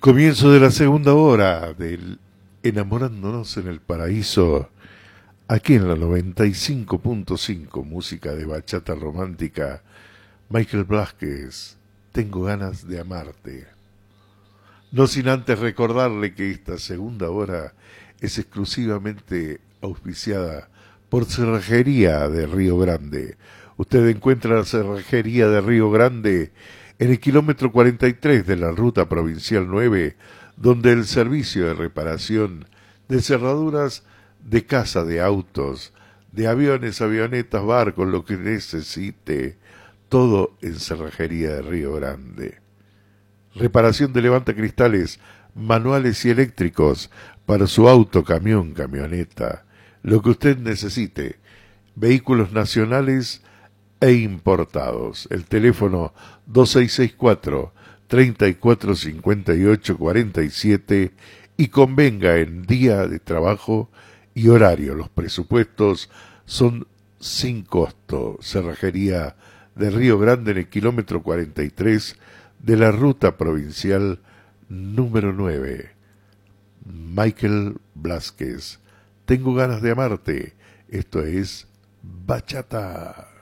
Comienzo de la segunda hora del Enamorándonos en el Paraíso, aquí en la 95.5, música de bachata romántica. Michael Blázquez, Tengo ganas de amarte. No sin antes recordarle que esta segunda hora es exclusivamente auspiciada por Cerrajería de Río Grande. Usted encuentra la Cerrajería de Río Grande en el kilómetro 43 de la ruta provincial 9, donde el servicio de reparación de cerraduras de casa, de autos, de aviones, avionetas, barcos, lo que necesite, todo en Cerrajería de Río Grande. Reparación de levantacristales manuales y eléctricos para su auto, camión, camioneta, lo que usted necesite, vehículos nacionales e importados. El teléfono 2664-3458-47 y convenga en día de trabajo y horario. Los presupuestos son sin costo. Cerrajería de Río Grande en el kilómetro 43 de la ruta provincial número 9. Michael Blázquez, Tengo ganas de amarte. Esto es Bachata.